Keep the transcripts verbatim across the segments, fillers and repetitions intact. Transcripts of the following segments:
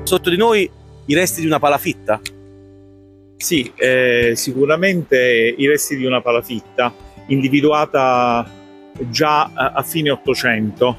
sotto di noi i resti di una palafitta? Sì, eh, sicuramente i resti di una palafitta, individuata già a, a fine Ottocento,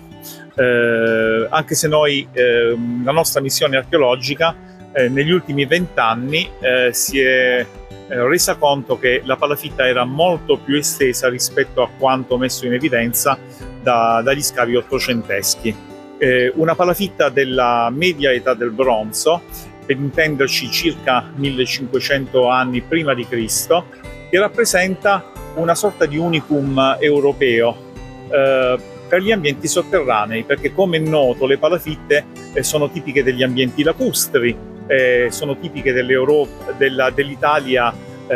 eh, anche se noi, eh, la nostra missione archeologica eh, negli ultimi vent'anni eh, si è eh, resa conto che la palafitta era molto più estesa rispetto a quanto messo in evidenza da, dagli scavi ottocenteschi. Eh, una palafitta della media età del bronzo, per intenderci circa millecinquecento anni prima di Cristo, che rappresenta una sorta di unicum europeo eh, per gli ambienti sotterranei, perché come è noto le palafitte eh, sono tipiche degli ambienti lacustri, eh, sono tipiche della, dell'Italia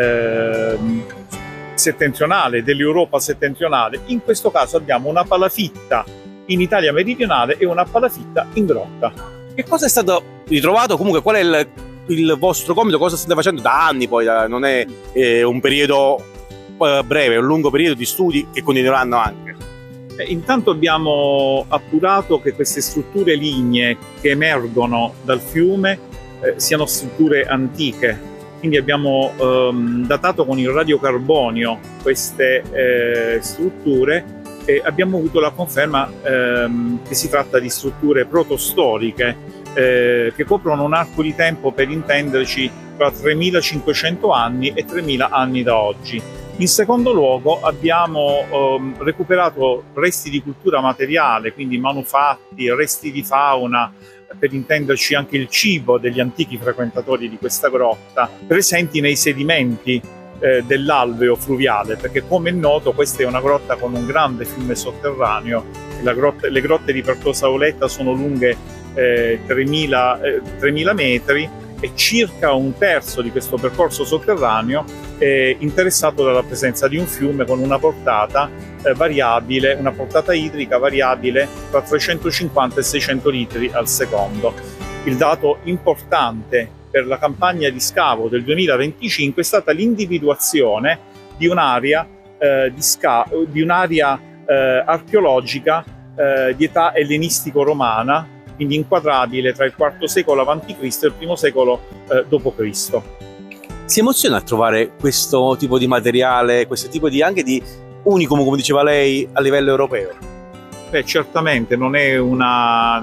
eh, settentrionale, dell'Europa settentrionale. In questo caso abbiamo una palafitta in Italia meridionale e una palafitta in grotta. Che cosa è stato ritrovato? Comunque qual è il, il vostro compito? Cosa state facendo da anni poi? Non è eh, un periodo eh, breve, è un lungo periodo di studi che continueranno anche. Eh, intanto abbiamo appurato che queste strutture lignee che emergono dal fiume eh, siano strutture antiche, quindi abbiamo ehm, datato con il radiocarbonio queste eh, strutture e abbiamo avuto la conferma ehm, che si tratta di strutture protostoriche eh, che coprono un arco di tempo, per intenderci, tra tremilacinquecento anni e tremila anni da oggi. In secondo luogo abbiamo ehm, recuperato resti di cultura materiale, quindi manufatti, resti di fauna, per intenderci anche il cibo degli antichi frequentatori di questa grotta, presenti nei sedimenti eh, dell'alveo fluviale, perché come è noto questa è una grotta con un grande fiume sotterraneo. La grotta, le grotte di Pertosa Auletta sono lunghe eh, tremila, eh, tremila metri e circa un terzo di questo percorso sotterraneo è interessato dalla presenza di un fiume con una portata eh, variabile, una portata idrica variabile tra trecentocinquanta e seicento litri al secondo. Il dato importante per la campagna di scavo del duemilaventicinque è stata l'individuazione di un'area eh, di, di un'area eh, archeologica eh, di età ellenistico-romana, quindi inquadrabile tra il quarto secolo avanti Cristo e il primo secolo eh, dopo Cristo. Si emoziona a trovare questo tipo di materiale, questo tipo di anche di unicum, come diceva lei, a livello europeo? Beh, certamente non è una,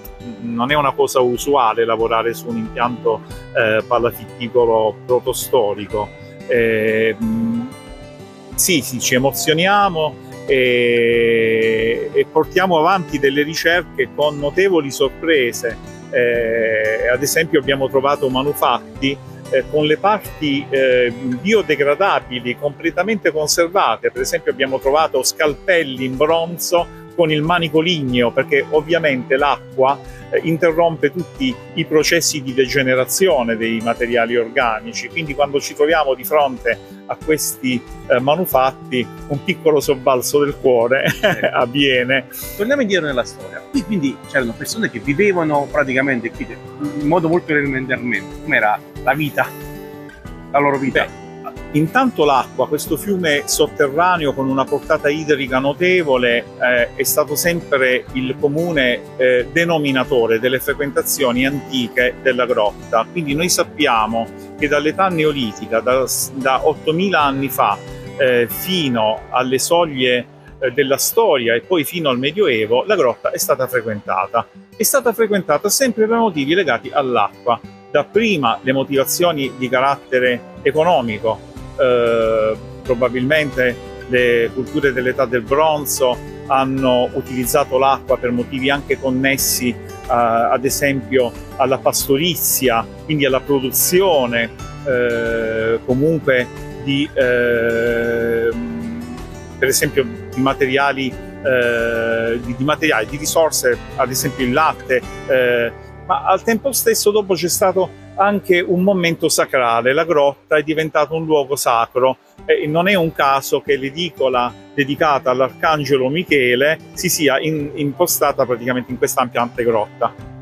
non è una cosa usuale lavorare su un impianto eh, palafitticolo protostorico. Eh, sì, sì, ci emozioniamo e, e portiamo avanti delle ricerche con notevoli sorprese. Eh, ad esempio abbiamo trovato manufatti eh, con le parti eh, biodegradabili completamente conservate. Per esempio abbiamo trovato scalpelli in bronzo con il manico ligneo, perché ovviamente l'acqua eh, interrompe tutti i processi di degenerazione dei materiali organici, quindi quando ci troviamo di fronte a questi eh, manufatti un piccolo sobbalzo del cuore avviene. Torniamo indietro nella storia. Qui quindi c'erano persone che vivevano praticamente qui in modo molto elementarmente. Com'era la vita, la loro vita? Beh, intanto l'acqua, questo fiume sotterraneo con una portata idrica notevole, eh, è stato sempre il comune eh, denominatore delle frequentazioni antiche della grotta. Quindi noi sappiamo che dall'età neolitica, da, da ottomila anni fa, eh, fino alle soglie eh, della storia e poi fino al Medioevo, la grotta è stata frequentata. È stata frequentata sempre per motivi legati all'acqua. Dapprima le motivazioni di carattere economico. Eh, probabilmente le culture dell'età del bronzo hanno utilizzato l'acqua per motivi anche connessi eh, ad esempio alla pastorizia, quindi alla produzione eh, comunque di eh, per esempio di materiali, eh, di, di materiali, di risorse, ad esempio il latte, eh, ma al tempo stesso dopo c'è stato anche un momento sacrale. La grotta è diventata un luogo sacro e non è un caso che l'edicola dedicata all'Arcangelo Michele si sia in, impostata praticamente in questa ampiante grotta.